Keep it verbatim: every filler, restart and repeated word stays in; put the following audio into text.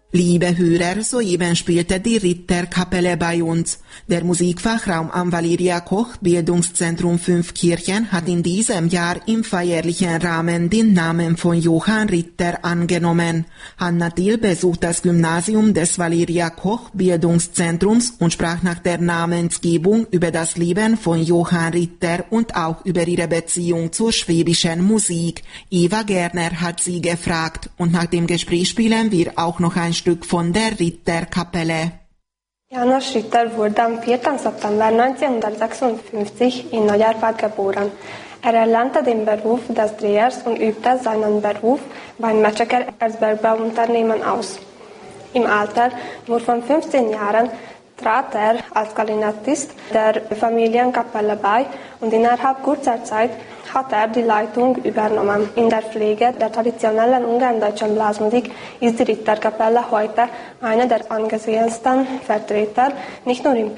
Liebe Hörer, soeben spielte die Ritterkapelle bei uns. Der Musikfachraum am Valeria Koch Bildungszentrum Fünfkirchen hat in diesem Jahr im feierlichen Rahmen den Namen von Johann Ritter angenommen. Hanna Thiel besucht das Gymnasium des Valeria Koch Bildungszentrums und sprach nach der Namensgebung über das Leben von Johann Ritter und auch über ihre Beziehung zur schwäbischen Musik. Eva Gerner hat sie gefragt und nach dem Gespräch spielen wir auch noch ein Stück von der Ritterkapelle. János Ritter wurde am vierten September neunzehnhundertsechsundfünfzig in Neuerfurt geboren. Er erlernte den Beruf des Drehers und übte seinen Beruf beim Metzger Erzbergbauunternehmen aus. Im Alter nur von fünfzehn Jahren trat er als Klarinettist der Familienkapelle bei und innerhalb kurzer Zeit hat er die Leitung übernommen. In der Pflege der traditionellen ungarndeutschen Blasmusik ist die Ritterkapelle heute eine der angesehensten Vertreter, nicht nur im